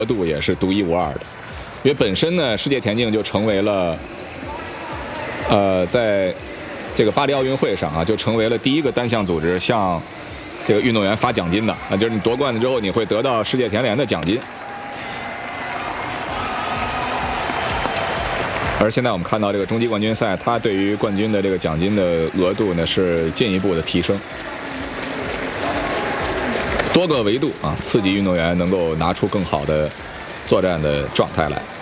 额度也是独一无二的。因为本身呢，世界田径就成为了，在这个巴黎奥运会上啊，就成为了第一个单项组织向这个运动员发奖金的啊，就是你夺冠了之后，你会得到世界田联的奖金。而现在我们看到这个终极冠军赛，它对于冠军的这个奖金的额度呢是进一步的提升，多个维度啊，刺激运动员能够拿出更好的作战的状态来。